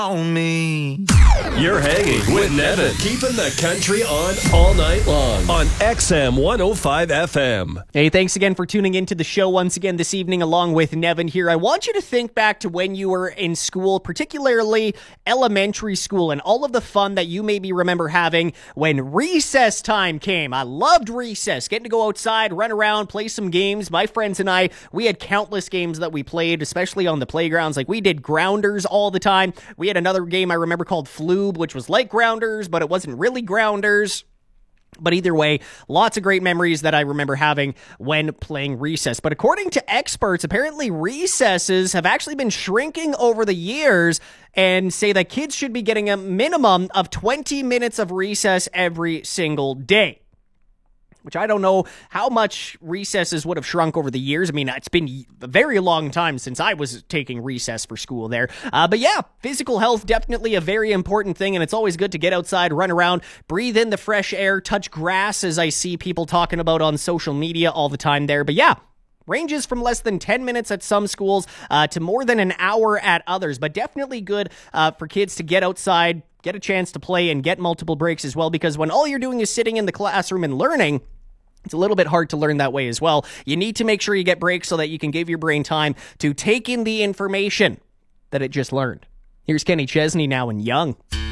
on me. You're hanging with Nevin, keeping the country on all night long on XM 105 FM. Hey, thanks again for tuning into the show once again this evening along with Nevin here. I want you to think back to when you were in school, particularly elementary school, and all of the fun that you maybe remember having when recess time came. I loved recess, getting to go outside, run around, play some games. My friends and I, we had countless games that we played, especially on the playgrounds. Like, we did grounders all the time. We had another game I remember called Floob, which was like grounders, but it wasn't really grounders. But either way, lots of great memories that I remember having when playing recess. But according to experts, apparently recesses have actually been shrinking over the years and say that kids should be getting a minimum of 20 minutes of recess every single day. Which I don't know how much recesses would have shrunk over the years. I mean, it's been a very long time since I was taking recess for school there. But yeah, physical health, definitely a very important thing, and it's always good to get outside, run around, breathe in the fresh air, touch grass, as I see people talking about on social media all the time there. But yeah, ranges from less than 10 minutes at some schools to more than an hour at others. But definitely good for kids to get outside, get a chance to play, and get multiple breaks as well, because when all you're doing is sitting in the classroom and learning, it's a little bit hard to learn that way as well. You need to make sure you get breaks so that you can give your brain time to take in the information that it just learned. Here's Kenny Chesney now and Young.